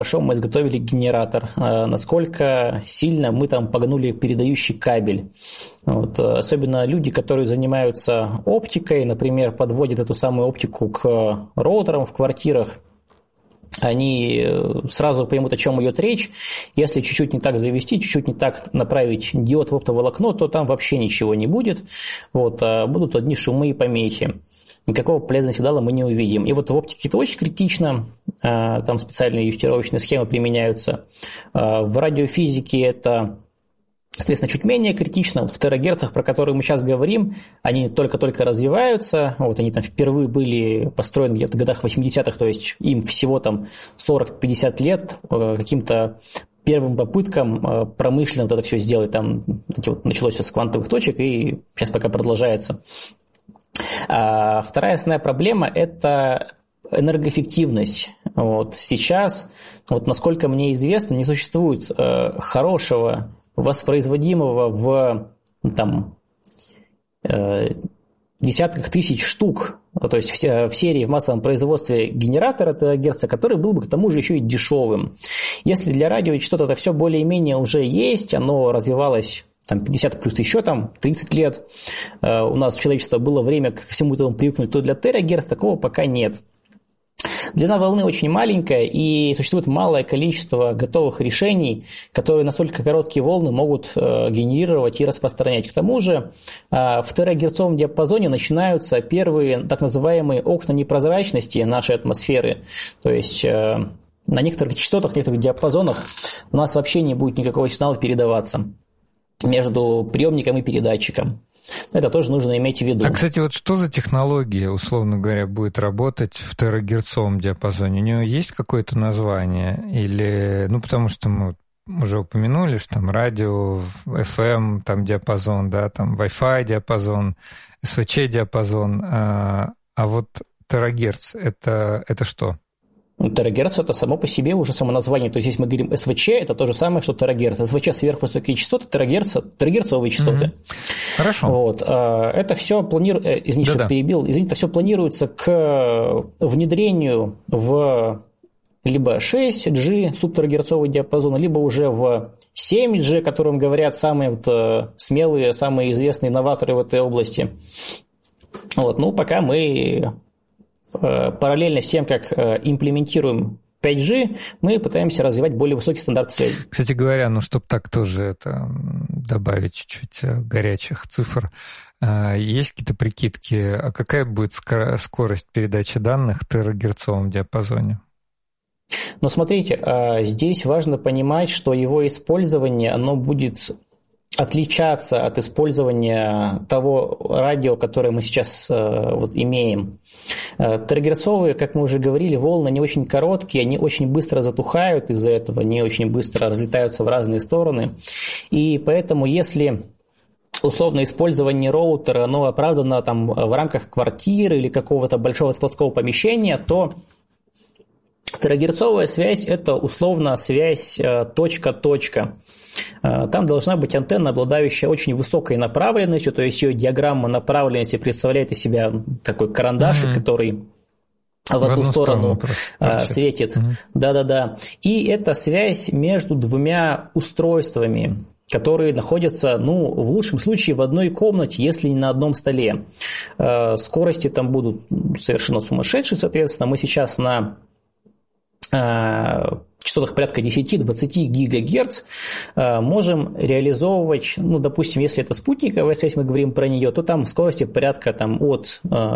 хорошо мы изготовили генератор, насколько сильно мы там погнули передающий кабель. Вот. Особенно люди, которые занимаются оптикой, например, подводят эту самую оптику к роутерам в квартирах, они сразу поймут, о чем идет речь. Если чуть-чуть не так завести, чуть-чуть не так направить диод в оптоволокно, то там вообще ничего не будет. Вот. Будут одни шумы и помехи. Никакого полезного сигнала мы не увидим. И вот в оптике это очень критично, там специальные юстировочные схемы применяются. В радиофизике это, соответственно, чуть менее критично. Вот в терагерцах, про которые мы сейчас говорим, они только-только развиваются. Вот они там впервые были построены где-то в годах 80-х, то есть им всего там 40-50 лет, каким-то первым попыткам промышленно вот это все сделать. Там вот началось с квантовых точек и сейчас пока продолжается. А вторая основная проблема – это энергоэффективность. Вот сейчас, вот насколько мне известно, не существует хорошего воспроизводимого в там, десятках тысяч штук, то есть в серии в массовом производстве генератора терагерца, который был бы к тому же еще и дешевым. Если для радиочастот это все более-менее уже есть, оно развивалось там 50 плюс еще там 30 лет, у нас у человечества было время к всему этому привыкнуть, то для терагерц такого пока нет. Длина волны очень маленькая, и существует малое количество готовых решений, которые настолько короткие волны могут генерировать и распространять. К тому же в терагерцовом диапазоне начинаются первые так называемые окна непрозрачности нашей атмосферы. То есть на некоторых частотах, в некоторых диапазонах у нас вообще не будет никакого сигнала передаваться между приемником и передатчиком. Это тоже нужно иметь в виду. А, кстати, вот что за технология, условно говоря, будет работать в терагерцовом диапазоне? У нее есть какое-то название? Или, ну, потому что мы уже упомянули, что там радио, FM, там диапазон, да, там Wi-Fi диапазон, СВЧ диапазон. А вот терагерц – это что? Терагерц – это само по себе уже само название. То есть, если мы говорим СВЧ, это то же самое, что терагерц. СВЧ – сверхвысокие частоты, терагерцовые частоты. Хорошо. Вот. Это все извините, что перебил. Извините, это все планируется к внедрению в либо 6G субтерагерцовый диапазон, либо уже в 7G, о котором говорят самые вот смелые, самые известные новаторы в этой области. Вот. Ну, пока мы параллельно с тем, как имплементируем 5G, мы пытаемся развивать более высокий стандарт связи. Кстати говоря, ну, чтобы так тоже это добавить чуть-чуть горячих цифр, есть какие-то прикидки, а какая будет скорость передачи данных в терагерцовом диапазоне? Но смотрите, здесь важно понимать, что его использование, оно будет отличаться от использования того радио, которое мы сейчас вот имеем. Терагерцовые, как мы уже говорили, волны не очень короткие, они очень быстро затухают из-за этого, они очень быстро разлетаются в разные стороны. И поэтому, если условно использование роутера, оно оправдано там в рамках квартиры или какого-то большого складского помещения, то терагерцовая связь – это условно связь точка-точка. Там должна быть антенна, обладающая очень высокой направленностью, то есть ее диаграмма направленности представляет из себя такой карандашик, который в одну сторону светит. Да-да-да. И это связь между двумя устройствами, которые находятся, ну, в лучшем случае в одной комнате, если не на одном столе. Скорости там будут совершенно сумасшедшие, соответственно. Мы сейчас на частотах порядка 10-20 ГГц можем реализовывать, ну, допустим, если это спутниковая связь, мы говорим про нее, то там скорости порядка там, от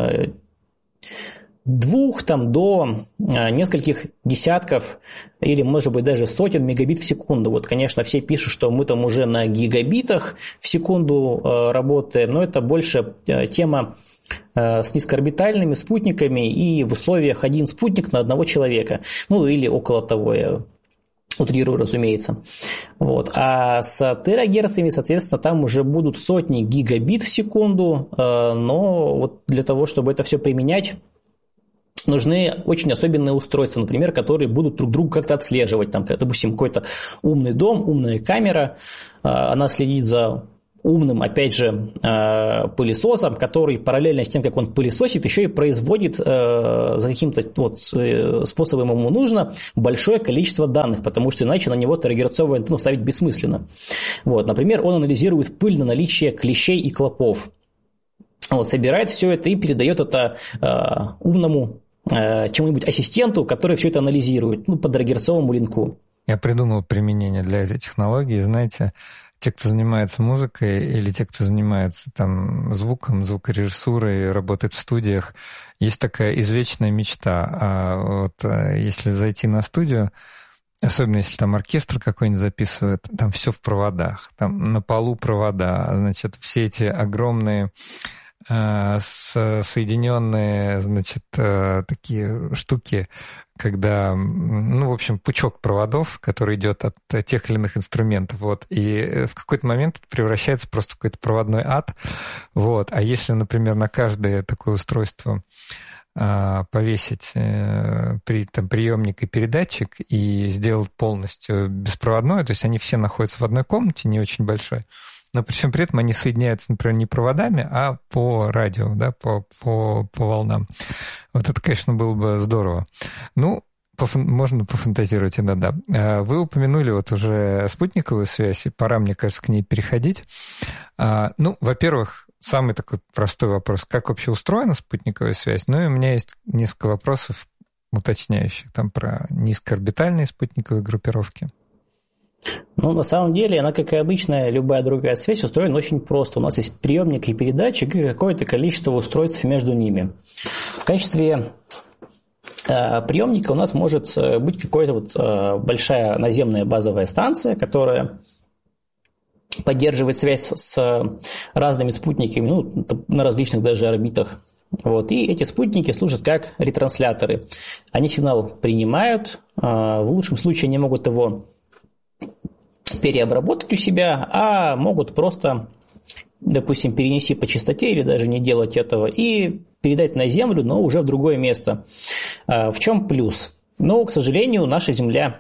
2 там, до нескольких десятков или, может быть, даже сотен мегабит в секунду. Вот, конечно, все пишут, что мы там уже на гигабитах в секунду работаем, но это больше тема с низкоорбитальными спутниками и в условиях один спутник на одного человека. Ну, или около того, я утрирую, разумеется. Вот. А с терагерцами, соответственно, там уже будут сотни гигабит в секунду, но вот для того, чтобы это все применять, нужны очень особенные устройства, например, которые будут друг друга как-то отслеживать. Там, допустим, какой-то умный дом, умная камера, она следит за умным, опять же, пылесосом, который параллельно с тем, как он пылесосит, еще и производит за каким-то вот способом ему нужно большое количество данных, потому что иначе на него терагерцовую антенну ставить бессмысленно. Вот, например, он анализирует пыль на наличие клещей и клопов. Вот, собирает все это и передает это умному чему-нибудь ассистенту, который все это анализирует, по терагерцовому линку. Я придумал применение для этой технологии. Знаете, те, кто занимается музыкой или те, кто занимается там звуком, звукорежиссурой, работает в студиях, есть такая извечная мечта. Если зайти на студию, особенно если там оркестр какой-нибудь записывает, там все в проводах, там на полу провода, значит, все эти огромные соединенные, значит, такие штуки, когда, в общем, пучок проводов, который идет от тех или иных инструментов, вот, и в какой-то момент это превращается просто в какой-то проводной ад, вот, а если, например, на каждое такое устройство повесить приемник и передатчик и сделать полностью беспроводное, то есть они все находятся в одной комнате, не очень большой, но причем при этом они соединяются, например, не проводами, а по радио, да, по волнам. Вот это, конечно, было бы здорово. Можно пофантазировать иногда. Вы упомянули вот уже спутниковую связь, и пора, мне кажется, к ней переходить. Во-первых, самый такой простой вопрос, как вообще устроена спутниковая связь? Ну и у меня есть несколько вопросов уточняющих там про низкоорбитальные спутниковые группировки. На самом деле, она, как и обычная любая другая связь, устроена очень просто. У нас есть приемник и передатчик, и какое-то количество устройств между ними. В качестве приемника у нас может быть какая-то большая наземная базовая станция, которая поддерживает связь с разными спутниками, на различных даже орбитах. Вот. И эти спутники служат как ретрансляторы. Они сигнал принимают, в лучшем случае они могут его переобработать у себя, а могут просто, допустим, перенести по частоте или даже не делать этого и передать на Землю, но уже в другое место. В чем плюс? К сожалению, наша Земля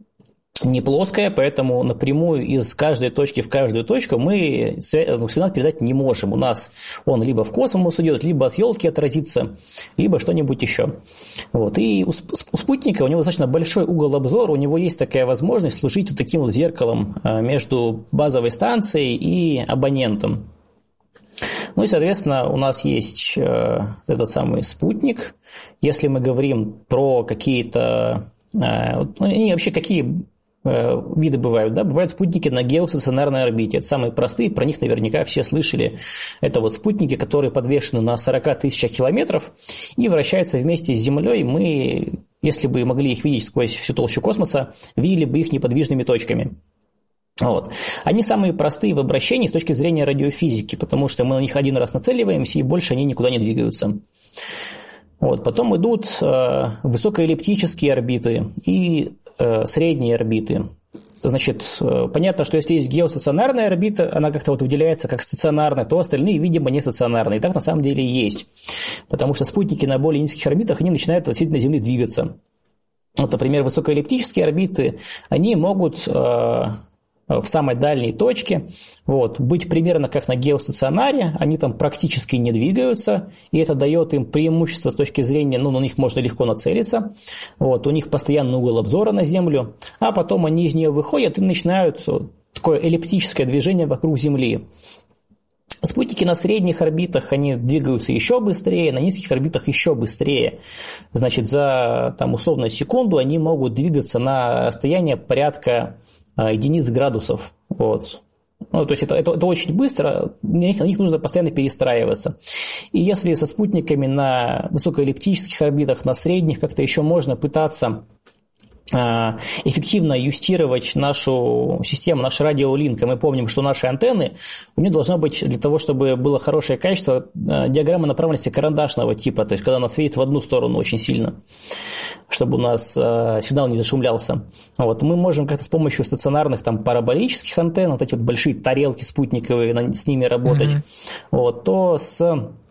не плоская, поэтому напрямую из каждой точки в каждую точку мы сигнал передать не можем. У нас он либо в космос идет, либо от елки отразится, либо что-нибудь еще. Вот. И у спутника у него достаточно большой угол обзора, у него есть такая возможность служить вот таким вот зеркалом между базовой станцией и абонентом. И, соответственно, у нас есть этот самый спутник. Если мы говорим про какие-то... вообще какие виды бывают, да? Бывают спутники на геостационарной орбите. Это самые простые, про них наверняка все слышали. Это вот спутники, которые подвешены на 40 тысячах километров и вращаются вместе с Землей. Мы, если бы могли их видеть сквозь всю толщу космоса, видели бы их неподвижными точками. Вот. Они самые простые в обращении с точки зрения радиофизики, потому что мы на них один раз нацеливаемся, и больше они никуда не двигаются. Вот. Потом идут высокоэллиптические орбиты и средние орбиты. Значит, понятно, что если есть геостационарная орбита, она как-то вот выделяется как стационарная, то остальные, видимо, не стационарные. И так на самом деле и есть. Потому что спутники на более низких орбитах, они начинают относительно Земли двигаться. Вот, например, высокоэллиптические орбиты, они могут в самой дальней точке быть примерно как на геостационаре, они там практически не двигаются, и это дает им преимущество с точки зрения, на них можно легко нацелиться, у них постоянный угол обзора на Землю, а потом они из нее выходят и начинают такое эллиптическое движение вокруг Земли. Спутники на средних орбитах, они двигаются еще быстрее, на низких орбитах еще быстрее. Значит, за условно секунду они могут двигаться на расстояние порядка единиц градусов. То есть это очень быстро, на них нужно постоянно перестраиваться. И если со спутниками на высокоэллиптических орбитах, на средних как-то еще можно пытаться эффективно юстировать нашу систему, наш радиолинк, и мы помним, что наши антенны, у них должна быть, для того, чтобы было хорошее качество, диаграмма направленности карандашного типа, то есть когда она светит в одну сторону очень сильно, чтобы у нас сигнал не зашумлялся. Мы можем как-то с помощью стационарных параболических антенн, вот эти вот большие тарелки спутниковые, с ними работать, то с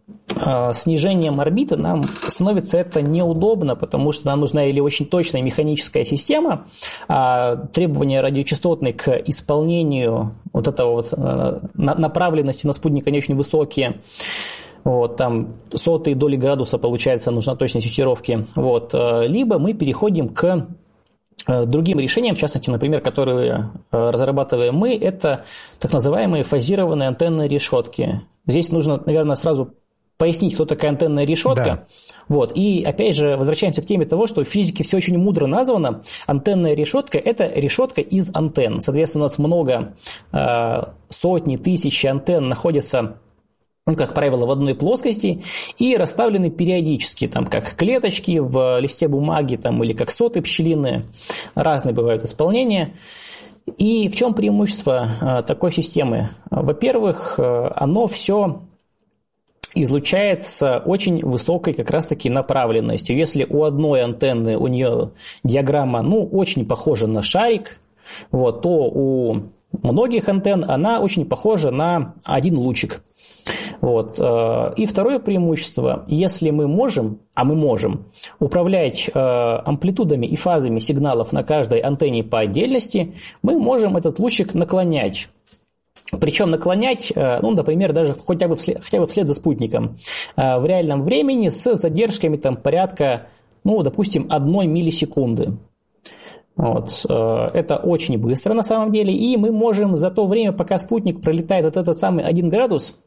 снижением орбиты нам становится это неудобно, потому что нам нужна или очень точная механическая система, а требования радиочастотные к исполнению вот этого вот направленности на спутник, они очень высокие. Вот, там сотые доли градуса, получается, нужна точность юстировки. Вот, либо мы переходим к другим решениям, в частности, например, которые разрабатываем мы, это так называемые фазированные антенные решетки. Здесь нужно, наверное, сразу пояснить, кто такая антенная решетка. Да. Вот. И опять же, возвращаемся к теме того, что в физике все очень мудро названо. Антенная решетка – это решетка из антенн. Соответственно, у нас много, сотни, тысячи антенн находятся, как правило, в одной плоскости и расставлены периодически, там, как клеточки в листе бумаги там, или как соты пчелиные. Разные бывают исполнения. И в чем преимущество такой системы? Во-первых, оно все излучается очень высокой как раз-таки направленностью. Если у одной антенны у нее диаграмма очень похожа на шарик, вот, то у многих антенн она очень похожа на один лучик. Вот. И второе преимущество, если мы можем, а мы можем, управлять амплитудами и фазами сигналов на каждой антенне по отдельности, мы можем этот лучик наклонять. Причем наклонять, например, даже хотя бы вслед за спутником в реальном времени с задержками там, порядка, допустим, 1 миллисекунды. Вот. Это очень быстро на самом деле, и мы можем за то время, пока спутник пролетает этот самый 1 градус,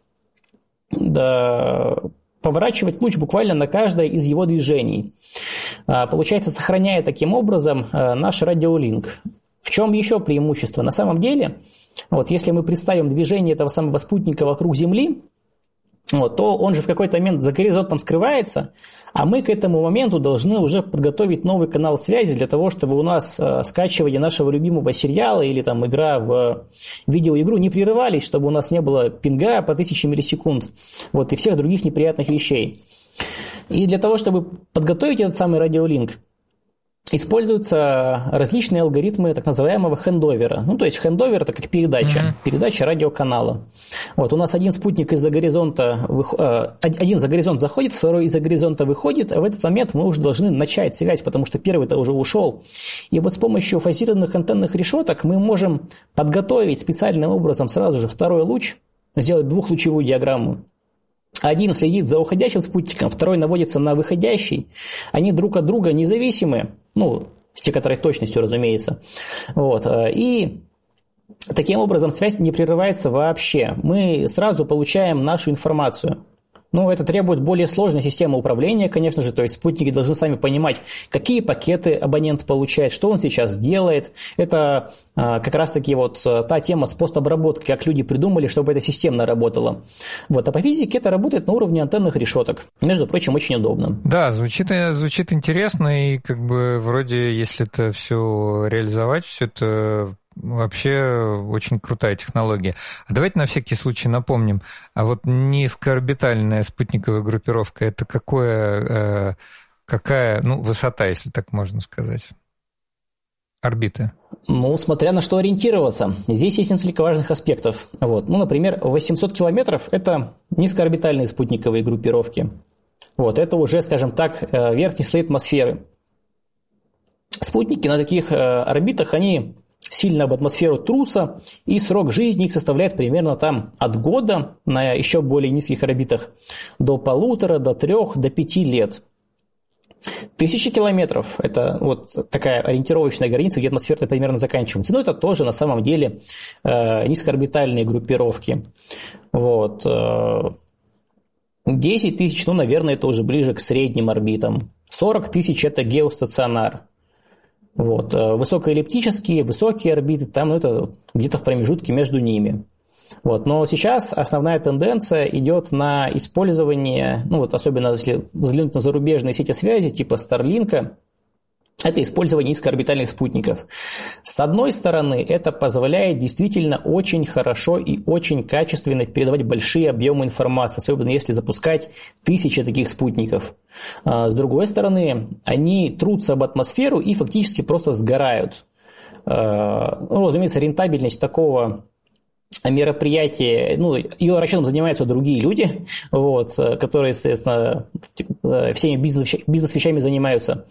поворачивать луч буквально на каждое из его движений. Получается, сохраняя таким образом наш радиолинк. В чем еще преимущество? На самом деле, вот, если мы представим движение этого самого спутника вокруг Земли, вот, то он же в какой-то момент за горизонтом скрывается, а мы к этому моменту должны уже подготовить новый канал связи для того, чтобы у нас скачивание нашего любимого сериала или там игра в видеоигру не прерывались, чтобы у нас не было пинга по 1000 миллисекунд, вот, и всех других неприятных вещей. И для того, чтобы подготовить этот самый радиолинк, используются различные алгоритмы так называемого хендовера. То есть хендовер – это как передача радиоканала. Вот, у нас один спутник из-за горизонта, один за горизонт заходит, второй из-за горизонта выходит, а в этот момент мы уже должны начать связь, потому что первый-то уже ушел. И вот с помощью фазированных антенных решеток мы можем подготовить специальным образом сразу же второй луч, сделать двухлучевую диаграмму. Один следит за уходящим спутником, второй наводится на выходящий. Они друг от друга независимы, с некоторой точностью, разумеется. Вот. И таким образом связь не прерывается вообще. Мы сразу получаем нашу информацию. Это требует более сложной системы управления, конечно же, то есть спутники должны сами понимать, какие пакеты абонент получает, что он сейчас делает. Это как раз-таки вот та тема с постобработкой, как люди придумали, чтобы это системно работало. Вот. А по физике это работает на уровне антенных решеток. Между прочим, очень удобно. Да, звучит интересно, и вроде, если это все реализовать, все это вообще очень крутая технология. А давайте на всякий случай напомним, а вот низкоорбитальная спутниковая группировка, это какая высота, если так можно сказать, орбиты? Смотря на что ориентироваться. Здесь есть несколько важных аспектов. Вот. Например, 800 километров – это низкоорбитальные спутниковые группировки. Вот. Это уже, скажем так, верхний слой атмосферы. Спутники на таких орбитах, они сильно об атмосферу трутся, и срок жизни их составляет примерно от года на еще более низких орбитах до 1,5, до 3, до 5 лет. 1000 километров – это вот такая ориентировочная граница, где атмосфера примерно заканчивается. Но это тоже на самом деле низкоорбитальные группировки. Вот. 10 тысяч, наверное, это уже ближе к средним орбитам. 40 тысяч – это геостационар. Вот. Высокоэллиптические, высокие орбиты, там это где-то в промежутке между ними. Вот. Но сейчас основная тенденция идет на использование, особенно если взглянуть на зарубежные сети связи типа Starlink, это использование низкоорбитальных спутников. С одной стороны, это позволяет действительно очень хорошо и очень качественно передавать большие объемы информации, особенно если запускать тысячи таких спутников. С другой стороны, они трутся об атмосферу и фактически просто сгорают. Разумеется, рентабельность такого мероприятие, ее расчетом занимаются другие люди, которые, соответственно, всеми бизнес-вещами занимаются.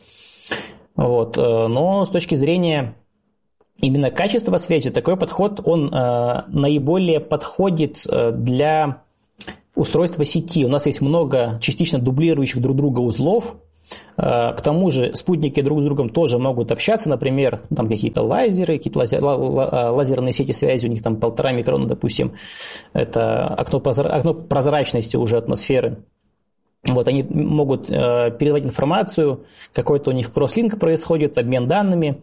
Но с точки зрения именно качества связи, такой подход, он наиболее подходит для устройства сети. У нас есть много частично дублирующих друг друга узлов. К тому же спутники друг с другом тоже могут общаться, например, там какие-то лазеры, какие-то лазерные сети связи, у них там 1,5 микрона, допустим, это окно прозрачности уже атмосферы. Они могут передавать информацию, какой-то у них кросслинк происходит, обмен данными.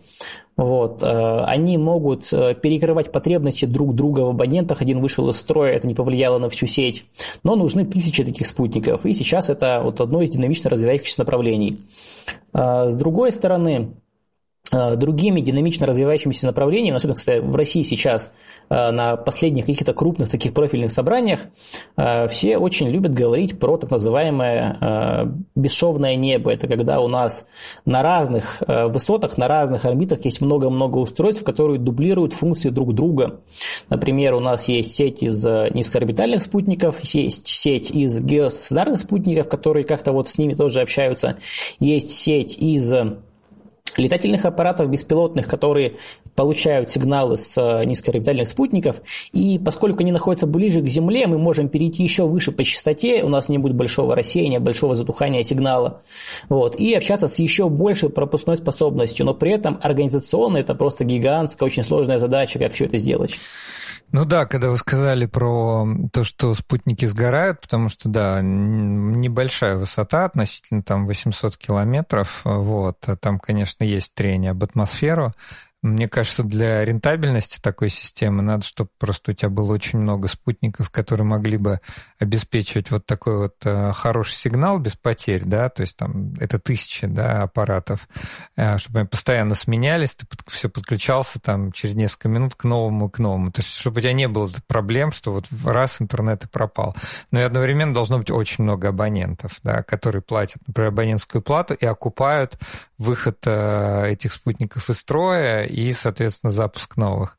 Они могут перекрывать потребности друг друга в абонентах. Один вышел из строя, это не повлияло на всю сеть. Но нужны тысячи таких спутников. И сейчас это одно из динамично развивающихся направлений. С другой стороны, другими динамично развивающимися направлениями, особенно, кстати, в России сейчас на последних каких-то крупных таких профильных собраниях все очень любят говорить про так называемое бесшовное небо. Это когда у нас на разных высотах, на разных орбитах есть много-много устройств, которые дублируют функции друг друга. Например, у нас есть сеть из низкоорбитальных спутников, есть сеть из геостационарных спутников, которые как-то с ними тоже общаются, есть сеть из летательных аппаратов беспилотных, которые получают сигналы с низкоорбитальных спутников, и поскольку они находятся ближе к Земле, мы можем перейти еще выше по частоте, у нас не будет большого рассеяния, большого затухания сигнала, и общаться с еще большей пропускной способностью, но при этом организационно это просто гигантская, очень сложная задача, как все это сделать. Когда вы сказали про то, что спутники сгорают, потому что, небольшая высота, относительно 800 километров, там, конечно, есть трение об атмосферу. Мне кажется, для рентабельности такой системы надо, чтобы просто у тебя было очень много спутников, которые могли бы обеспечивать такой хороший сигнал без потерь, то есть там это 1000, аппаратов, чтобы они постоянно сменялись, ты все подключался там через несколько минут к новому, то есть чтобы у тебя не было проблем, что раз интернет и пропал. Но и одновременно должно быть очень много абонентов, которые платят, например, абонентскую плату и окупают выход этих спутников из строя и, соответственно, запуск новых.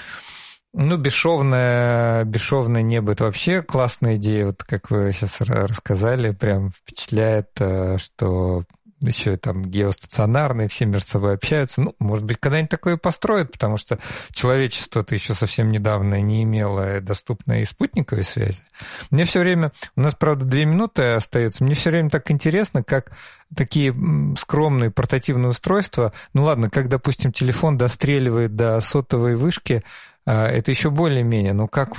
Бесшовное небо – это вообще классная идея. Как вы сейчас рассказали, прям впечатляет, что еще там геостационарные, все между собой общаются. Может быть, когда-нибудь такое построят, потому что человечество-то еще совсем недавно не имело доступной спутниковой связи. Мне все время, у нас, правда, 2 минуты остается, мне все время так интересно, как такие скромные портативные устройства, как, допустим, телефон достреливает до сотовой вышки, это еще более-менее. Как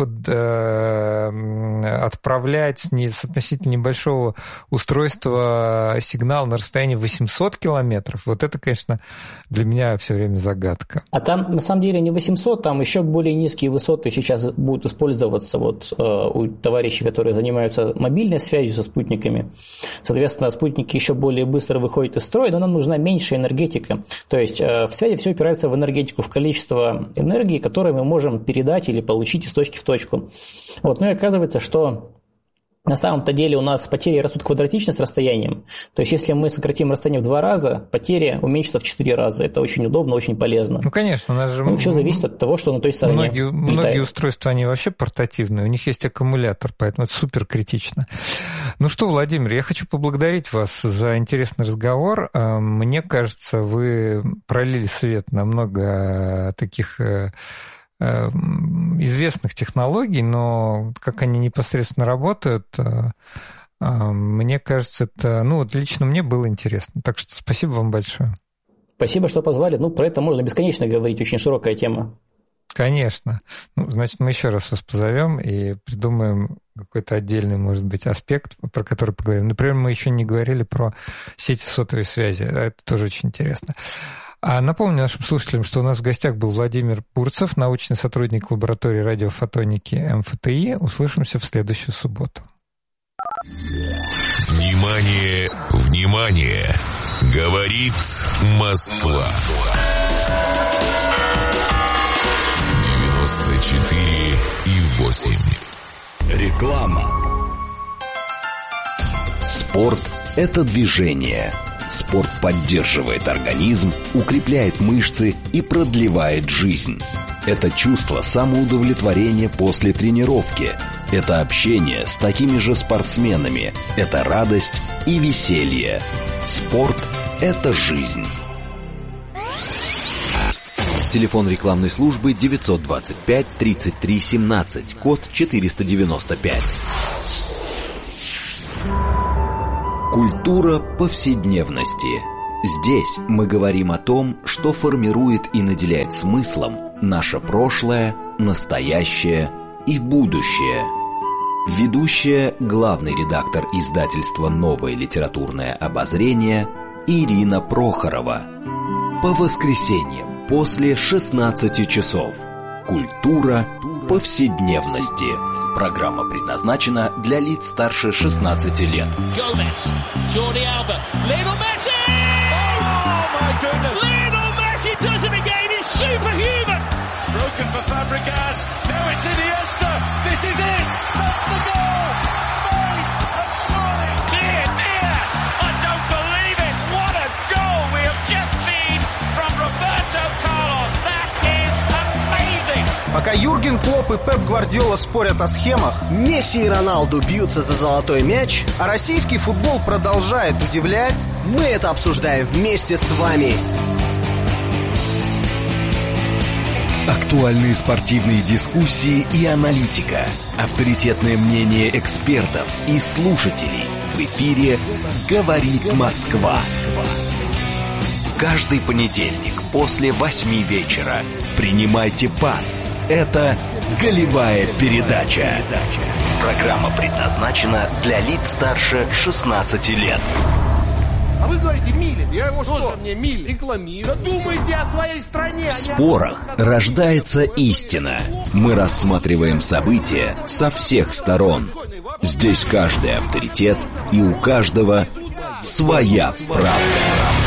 отправлять с относительно небольшого устройства сигнал на расстоянии 800 километров, это, конечно, для меня все время загадка. А там, на самом деле, не 800, там еще более низкие высоты сейчас будут использоваться у товарищей, которые занимаются мобильной связью со спутниками. Соответственно, спутники еще более быстро выходят из строя, но нам нужна меньшая энергетика. То есть в связи все опирается в энергетику, в количество энергии, которое мы можем передать или получить из точки в точку. И оказывается, что на самом-то деле у нас потери растут квадратично с расстоянием. То есть если мы сократим расстояние в 2 раза, потери уменьшатся в 4 раза. Это очень удобно, очень полезно. Конечно, у нас же... все зависит от того, что на той стороне многие устройства, они вообще портативные, у них есть аккумулятор, поэтому это супер критично. Владимир, я хочу поблагодарить вас за интересный разговор. Мне кажется, вы пролили свет на много таких известных технологий, но как они непосредственно работают, мне кажется, это, лично мне было интересно. Так что спасибо вам большое. Спасибо, что позвали. Про это можно бесконечно говорить, очень широкая тема. Конечно. Значит, мы еще раз вас позовем и придумаем какой-то отдельный, может быть, аспект, про который поговорим. Например, мы еще не говорили про сети сотовой связи. Это тоже очень интересно. А напомню нашим слушателям, что у нас в гостях был Владимир Бурцев, научный сотрудник лаборатории радиофотоники МФТИ. Услышимся в следующую субботу. Внимание, внимание! Говорит Москва. 94,8. Реклама. Спорт – это движение. Спорт поддерживает организм, укрепляет мышцы и продлевает жизнь. Это чувство самоудовлетворения после тренировки. Это общение с такими же спортсменами. Это радость и веселье. Спорт – это жизнь. Телефон рекламной службы 925 33 17, код 495. Культура повседневности. Здесь мы говорим о том, что формирует и наделяет смыслом наше прошлое, настоящее и будущее. Ведущая, главный редактор издательства «Новое литературное обозрение» Ирина Прохорова. По воскресеньям после 16 часов. Культура повседневности. Программа предназначена для лиц старше 16 лет. Gomez, Jordi Alba, Lionel Messi! Oh my goodness! Lionel Messi does it again. It's superhuman. It's broken for Fabregas. Now it's Iniesta. This is it. That's the goal. Spain have surely. Dear, dear, I don't believe it. What a goal we have just seen from Roberto Carlos. That is amazing. Пока Юрген Клопп и Пеп Гвардиола спорят о схемах, Месси и Роналду бьются за золотой мяч, а российский футбол продолжает удивлять, мы это обсуждаем вместе с вами. Актуальные спортивные дискуссии и аналитика. Авторитетное мнение экспертов и слушателей. В эфире «Говорит Москва». Каждый понедельник после 8 вечера. Принимайте пас. Это «Голевая передача». Программа предназначена для лиц старше 16 лет. А вы говорите Милин. Я его что? Мне Милин рекламирую. Думайте о своей стране. В спорах рождается истина. Мы рассматриваем события со всех сторон. Здесь каждый авторитет, и у каждого своя правда.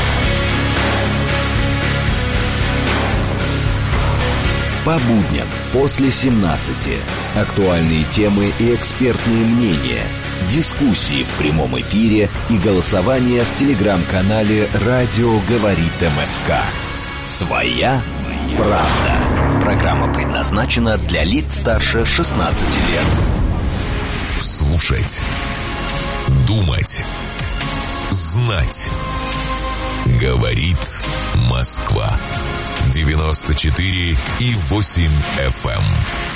По будням после 17. Актуальные темы и экспертные мнения. Дискуссии в прямом эфире и голосование в телеграм-канале «Радио говорит МСК». Своя правда. Программа предназначена для лиц старше 16 лет. Слушать. Думать. Знать. Говорит Москва. 94,8 FM.